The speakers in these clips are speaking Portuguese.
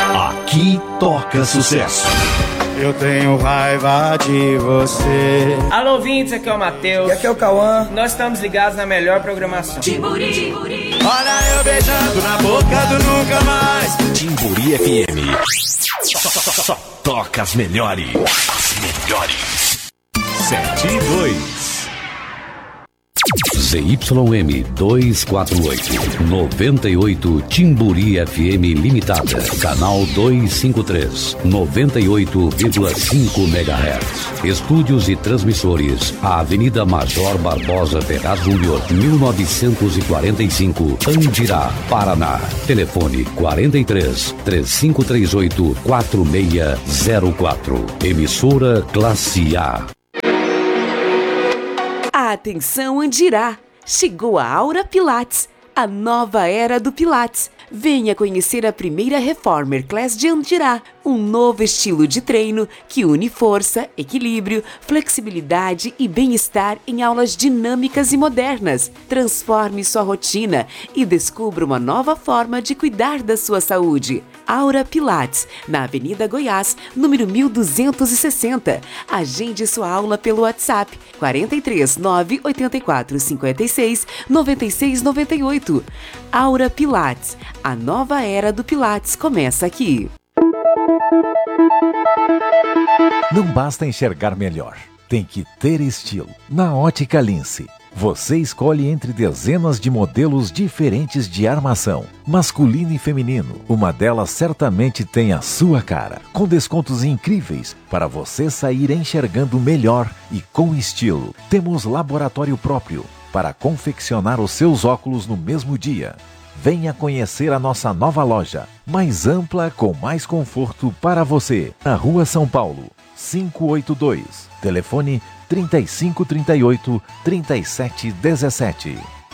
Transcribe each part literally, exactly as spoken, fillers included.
Aqui toca sucesso. Eu tenho raiva de você. Alô, ouvintes, aqui é o Matheus. E aqui é o Cauã. Nós estamos ligados na melhor programação. Timburi, Timburi. Olha eu beijando na boca do nunca mais. Timburi F M. Só, só, só, só toca as melhores. As melhores. sete e dois. Z Y M duzentos e quarenta e oito, noventa e oito Timburi F M Limitada, canal duzentos e cinquenta e três, noventa e oito vírgula cinco megahertz. Estúdios e transmissores, a Avenida Major Barbosa Ferraz Júnior, mil novecentos e quarenta e cinco, Andirá, Paraná. Telefone quarenta e três, três cinco três oito, quatro seis zero quatro. Emissora Classe A. Atenção, Andirá! Chegou a Aura Pilates, a nova era do Pilates. Venha conhecer a primeira Reformer Class de Andirá, um novo estilo de treino que une força, equilíbrio, flexibilidade e bem-estar em aulas dinâmicas e modernas. Transforme sua rotina e descubra uma nova forma de cuidar da sua saúde. Aura Pilates, na Avenida Goiás, número mil duzentos e sessenta. Agende sua aula pelo WhatsApp quarenta e três, nove oito quatro, cinquenta e seis, noventa e seis noventa e oito. Aura Pilates, a nova era do Pilates começa aqui. Não basta enxergar melhor, tem que ter estilo. Na Ótica Lince, você escolhe entre dezenas de modelos diferentes de armação, masculino e feminino. Uma delas certamente tem a sua cara, com descontos incríveis para você sair enxergando melhor e com estilo. Temos laboratório próprio para confeccionar os seus óculos no mesmo dia. Venha conhecer a nossa nova loja, mais ampla, com mais conforto para você. Na Rua São Paulo, quinhentos e oitenta e dois. Telefone trinta e cinco, trinta e oito, trinta e sete, dezessete.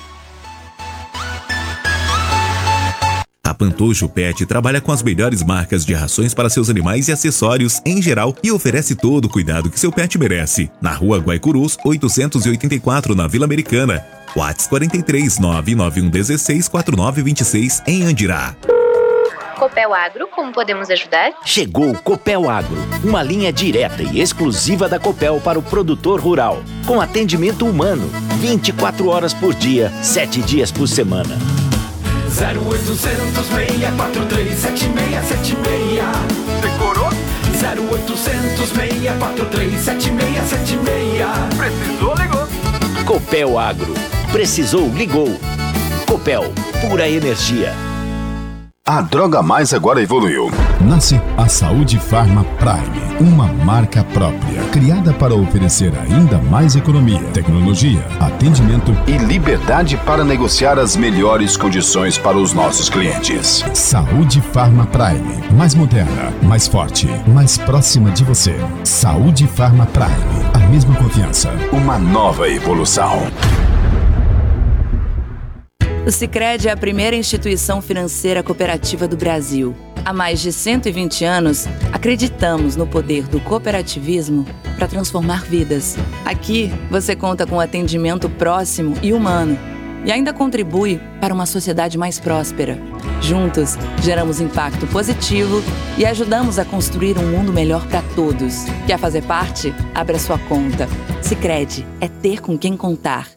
A Pantojo Pet trabalha com as melhores marcas de rações para seus animais e acessórios em geral e oferece todo o cuidado que seu pet merece. Na Rua Guaicurus, oitocentos e oitenta e quatro, na Vila Americana. WhatsApp quarenta e três, nove nove um um seis, quatro nove dois seis, em Andirá. Copel Agro, como podemos ajudar? Chegou o Copel Agro, uma linha direta e exclusiva da Copel para o produtor rural, com atendimento humano, vinte e quatro horas por dia, sete dias por semana. zero oitocentos, seis quatro três, sete seis sete seis. Decorou? zero oitocentos, seis quatro três, sete seis sete seis. Precisou, ligou. Copel Agro. Precisou, ligou. Copel, pura energia. A Droga Mais agora evoluiu. Nasce a Saúde Farma Prime, uma marca própria, criada para oferecer ainda mais economia, tecnologia, atendimento e liberdade para negociar as melhores condições para os nossos clientes. Saúde Farma Prime, mais moderna, mais forte, mais próxima de você. Saúde Farma Prime, a mesma confiança. Uma nova evolução. O Sicredi é a primeira instituição financeira cooperativa do Brasil. Há mais de cento e vinte anos, acreditamos no poder do cooperativismo para transformar vidas. Aqui, você conta com atendimento próximo e humano e ainda contribui para uma sociedade mais próspera. Juntos, geramos impacto positivo e ajudamos a construir um mundo melhor para todos. Quer fazer parte? Abra sua conta. Sicredi é ter com quem contar.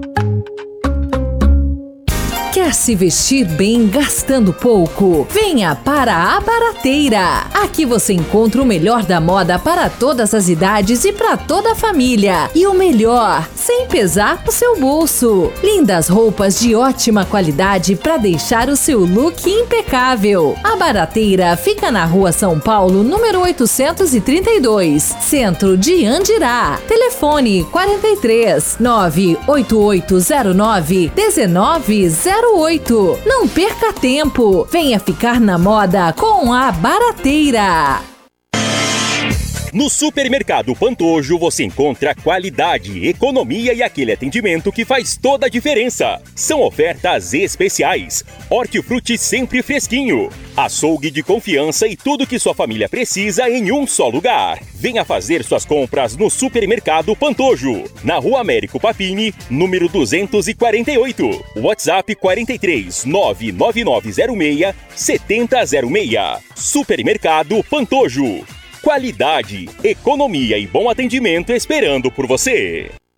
Quer se vestir bem gastando pouco? Venha para a Barateira. Aqui você encontra o melhor da moda para todas as idades e para toda a família. E o melhor, sem pesar o seu bolso. Lindas roupas de ótima qualidade para deixar o seu look impecável. A Barateira fica na Rua São Paulo, número oitocentos e trinta e dois, centro de Andirá. Telefone quarenta e três, nove oito oito zero nove, um nove zero oito. Não perca tempo. Venha ficar na moda com a Barateira. No Supermercado Pantojo você encontra qualidade, economia e aquele atendimento que faz toda a diferença. São ofertas especiais. Hortifruti sempre fresquinho. Açougue de confiança e tudo que sua família precisa em um só lugar. Venha fazer suas compras no Supermercado Pantojo, na Rua Américo Papini, número duzentos e quarenta e oito. WhatsApp quarenta e três, nove nove nove zero seis, sete zero zero seis. Supermercado Pantojo. Qualidade, economia e bom atendimento esperando por você.